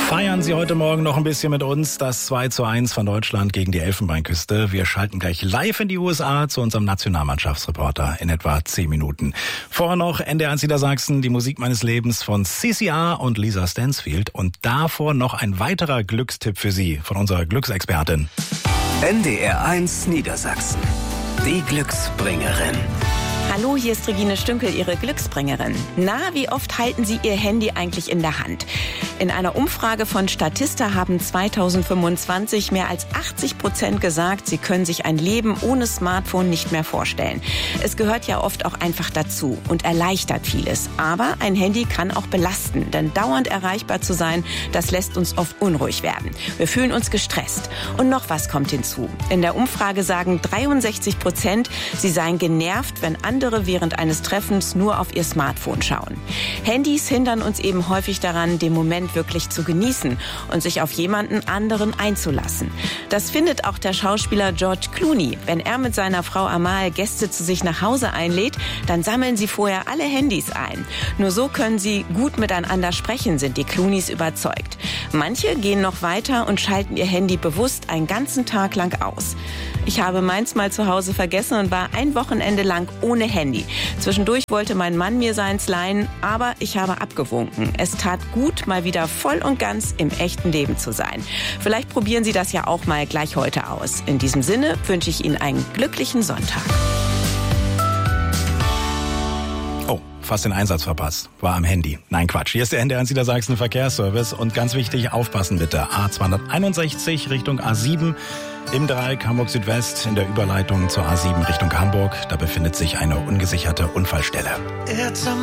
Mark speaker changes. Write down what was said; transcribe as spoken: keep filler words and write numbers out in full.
Speaker 1: Feiern Sie heute Morgen noch ein bisschen mit uns das zwei zu eins von Deutschland gegen die Elfenbeinküste. Wir schalten gleich live in die U S A zu unserem Nationalmannschaftsreporter in etwa zehn Minuten. Vorher noch N D R eins Niedersachsen, die Musik meines Lebens von C C R und Lisa Stansfield. Und davor noch ein weiterer Glückstipp für Sie von unserer Glücksexpertin.
Speaker 2: N D R eins Niedersachsen, die Glücksbringerin.
Speaker 3: Hallo, hier ist Regine Stünkel, Ihre Glücksbringerin. Na, wie oft halten Sie Ihr Handy eigentlich in der Hand? In einer Umfrage von Statista haben zweitausendfünfundzwanzig mehr als achtzig Prozent gesagt, sie können sich ein Leben ohne Smartphone nicht mehr vorstellen. Es gehört ja oft auch einfach dazu und erleichtert vieles. Aber ein Handy kann auch belasten, denn dauernd erreichbar zu sein, das lässt uns oft unruhig werden. Wir fühlen uns gestresst. Und noch was kommt hinzu. In der Umfrage sagen dreiundsechzig Prozent, sie seien genervt, wenn andere Andere während eines Treffens nur auf ihr Smartphone schauen. Handys hindern uns eben häufig daran, den Moment wirklich zu genießen und sich auf jemanden anderen einzulassen. Das findet auch der Schauspieler George Clooney. Wenn er mit seiner Frau Amal Gäste zu sich nach Hause einlädt, dann sammeln sie vorher alle Handys ein. Nur so können sie gut miteinander sprechen, sind die Clooneys überzeugt. Manche gehen noch weiter und schalten ihr Handy bewusst einen ganzen Tag lang aus. Ich habe meins mal zu Hause vergessen und war ein Wochenende lang ohne Handy. Zwischendurch wollte mein Mann mir seins leihen, aber ich habe abgewunken. Es tat gut, mal wieder voll und ganz im echten Leben zu sein. Vielleicht probieren Sie das ja auch mal gleich heute aus. In diesem Sinne wünsche ich Ihnen einen glücklichen Sonntag.
Speaker 1: Oh, fast den Einsatz verpasst. War am Handy. Nein, Quatsch. Hier ist der N D R eins Niedersachsen Verkehrsservice. Und ganz wichtig, aufpassen bitte. A zweihunderteinundsechzig Richtung A sieben. Im Dreieck Hamburg Südwest in der Überleitung zur A sieben Richtung Hamburg. Da befindet sich eine ungesicherte Unfallstelle.